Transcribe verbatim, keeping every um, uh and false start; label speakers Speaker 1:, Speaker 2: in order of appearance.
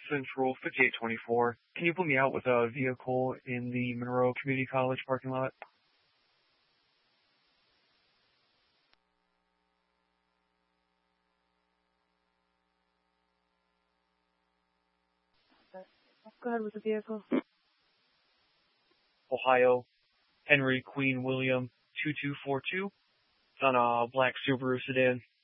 Speaker 1: Central fifty-eight twenty-four. Can you put me out with a vehicle in the Monroe Community College parking lot?
Speaker 2: Go ahead with the vehicle.
Speaker 1: Ohio, Henry Queen William two two four two. It's on a black Subaru sedan.